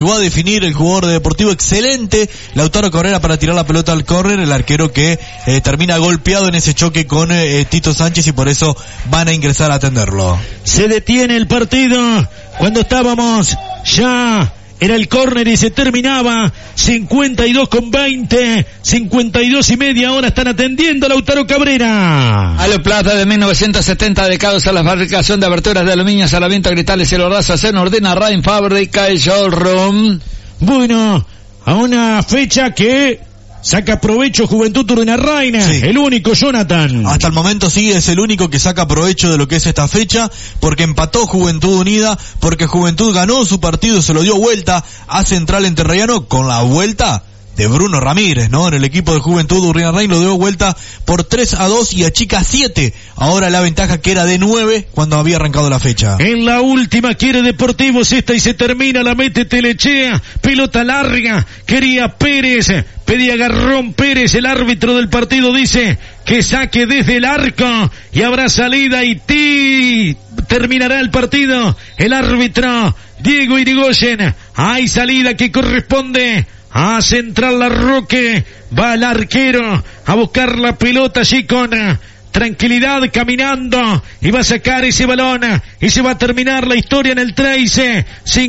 llegó a definir el jugador de Deportivo. Excelente Lautaro Cabrera para tirar la pelota al córner, el arquero que termina golpeado en ese choque con Tito Sánchez, y por eso van a ingresar a atenderlo. Se detiene el partido cuando estábamos ya... Era el córner y se terminaba 52:20, 52:30. Ahora están atendiendo a Lautaro Cabrera. Alo Plata de 1970, dedicados a la fabricación de aberturas de aluminio, salamiento, cristales y lodazos. En ordena Rain Fábrica y Showroom. Bueno, a una fecha que saca provecho Juventud Urdenarraina, sí. El único, Jonathan. Hasta el momento sí, es el único que saca provecho de lo que es esta fecha, porque empató Juventud Unida, porque Juventud ganó su partido, se lo dio vuelta a Central Entrerriano con la vuelta de Bruno Ramírez, ¿no? En el equipo de Juventud Urdenarraina lo dio vuelta por 3-2 y achica 7. Ahora la ventaja que era de 9 cuando había arrancado la fecha. En la última quiere Deportivo esta y se termina, la mete Telechea, pelota larga, quería Pérez, pedía Garrón Pérez, el árbitro del partido dice que saque desde el arco y habrá salida y terminará el partido. El árbitro Diego Irigoyen, hay salida que corresponde a Central Larroque, va el arquero a buscar la pelota allí con tranquilidad, caminando, y va a sacar ese balón y se va a terminar la historia en el 13,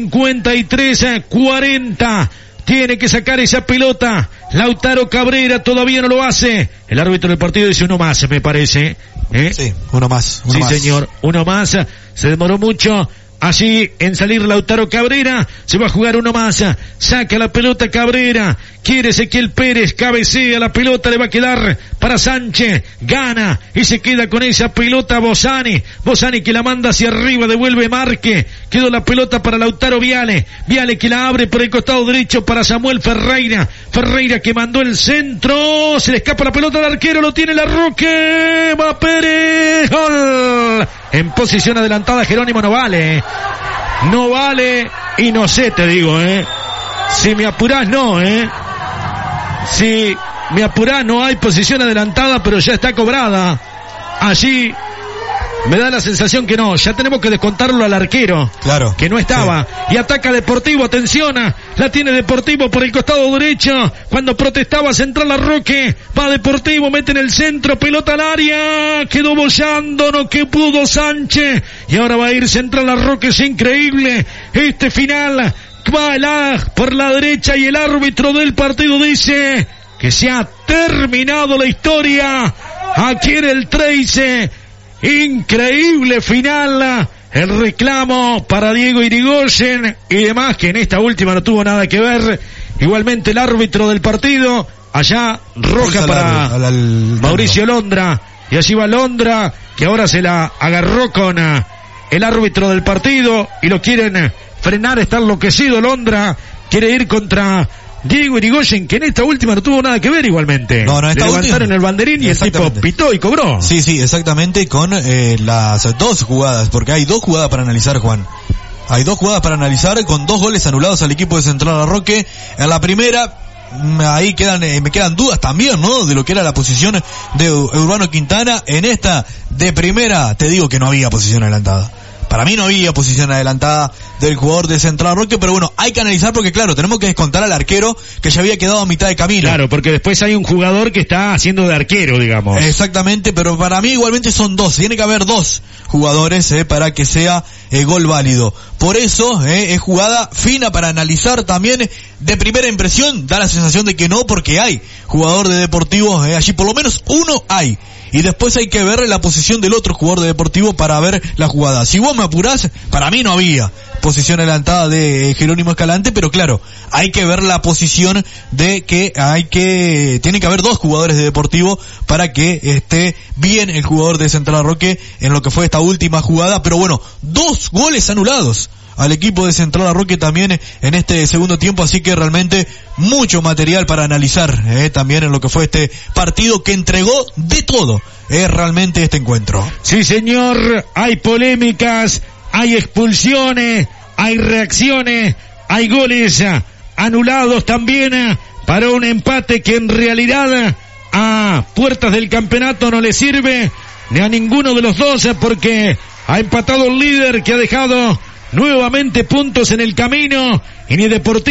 53-40. Tiene que sacar esa pelota Lautaro Cabrera, todavía no lo hace. El árbitro del partido dice uno más, me parece. Sí, uno más. Sí, señor, uno más. Se demoró mucho allí en salir Lautaro Cabrera, se va a jugar uno más, saca la pelota Cabrera, quiere Ezequiel Pérez, cabecea la pelota, le va a quedar para Sánchez, gana y se queda con esa pelota Bosani que la manda hacia arriba, devuelve Marque, quedó la pelota para Lautaro Viale que la abre por el costado derecho para Samuel Ferreira que mandó el centro, se le escapa la pelota al arquero, lo tiene Larroque, va Pérez, gol, en posición adelantada Jerónimo, no vale y no sé, te digo, si me apurás no, si me apurás no hay posición adelantada, pero ya está cobrada, allí me da la sensación que no, ya tenemos que descontarlo al arquero, claro, que no estaba, sí. Y ataca Deportivo, atención, la tiene Deportivo por el costado derecho, cuando protestaba Central Larroque, va Deportivo, mete en el centro, pelota al área, quedó bollando, no que pudo Sánchez, y ahora va a ir Central Larroque, es increíble, este final, va por la derecha y el árbitro del partido dice que se ha terminado la historia, aquí en el 13, increíble final, el reclamo para Diego Irigoyen y demás, que en esta última no tuvo nada que ver. Igualmente el árbitro del partido, allá roja para Mauricio Londra, y allí va Londra, que ahora se la agarró con el árbitro del partido y lo quieren frenar, está enloquecido Londra, quiere ir contra Diego Irigoyen, que en esta última no tuvo nada que ver igualmente. No, esta levantaron el banderín y el tipo pitó y cobró. Sí, exactamente, con las dos jugadas, porque hay dos jugadas para analizar, Juan. Hay dos jugadas para analizar con dos goles anulados al equipo de Central Larroque. En la primera, ahí me quedan dudas también, ¿no? De lo que era la posición de Urbano Quintana. En esta, de primera, te digo que no había posición adelantada. Para mí no había posición adelantada del jugador de Central Roque, pero bueno, hay que analizar porque claro, tenemos que descontar al arquero que ya había quedado a mitad de camino. Claro, porque después hay un jugador que está haciendo de arquero, digamos. Exactamente, pero para mí igualmente son dos, tiene que haber dos jugadores para que sea gol válido. Por eso es jugada fina para analizar también. De primera impresión da la sensación de que no, porque hay jugador de Deportivo, allí por lo menos uno hay. Y después hay que ver la posición del otro jugador de Deportivo para ver la jugada. Si vos me apurás, para mí no había posición adelantada de Jerónimo Escalante, pero claro, hay que ver la posición de que tiene que haber dos jugadores de Deportivo para que esté bien el jugador de Central Roque en lo que fue esta última jugada. Pero bueno, dos goles anulados al equipo de Central Larroque también en este segundo tiempo, así que realmente mucho material para analizar también en lo que fue este partido que entregó de todo realmente este encuentro. Sí, señor, hay polémicas, hay expulsiones, hay reacciones, hay goles anulados también para un empate que en realidad a puertas del campeonato no le sirve ni a ninguno de los dos, porque ha empatado el líder que ha dejado nuevamente puntos en el camino, y ni Deportivo